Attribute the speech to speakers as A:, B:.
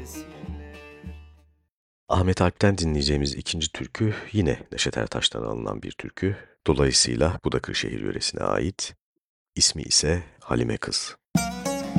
A: Ahmet Alp'ten dinleyeceğimiz ikinci türkü yine Neşet Ertaş'tan alınan bir türkü. Dolayısıyla bu da Kırşehir yöresine ait. İsmi ise Halime Kız.